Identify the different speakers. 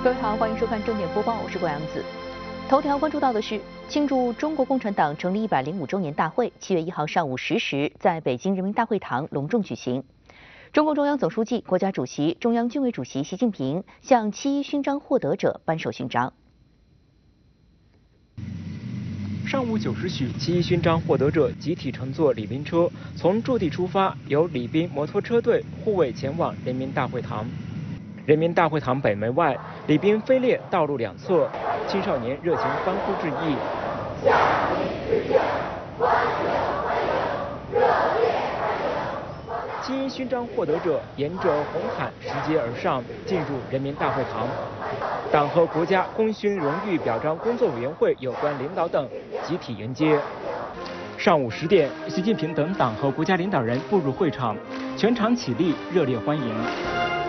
Speaker 1: 各位好，欢迎收看正点播报，我是郭阳子。头条关注到的是，庆祝中国共产党成立105周年大会，7月1号上午10时在北京人民大会堂隆重举行。中共中央总书记、国家主席、中央军委主席习近平向7·1勋章获得者颁授勋章。
Speaker 2: 上午9时许，7·1勋章获得者集体乘坐礼宾车，从驻地出发，由礼宾摩托车队护卫前往人民大会堂。人民大会堂北门外，礼宾飞列道路两侧，青少年热情欢呼致意。7·1勋章获得者沿着红毯拾阶而上，进入人民大会堂。党和国家功勋荣誉表彰工作委员会有关领导等集体迎接。上午10点，习近平等党和国家领导人步入会场，全场起立热烈欢迎。